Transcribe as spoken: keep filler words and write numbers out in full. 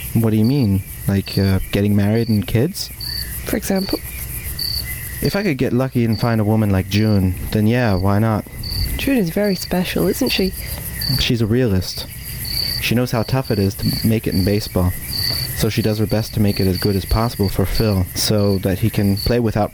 What do you mean? Like, uh, getting married and kids? For example? If I could get lucky and find a woman like June, then yeah, why not? June is very special, isn't she? She's a realist. She knows how tough it is to make it in baseball. So she does her best to make it as good as possible for Phil, so that he can play without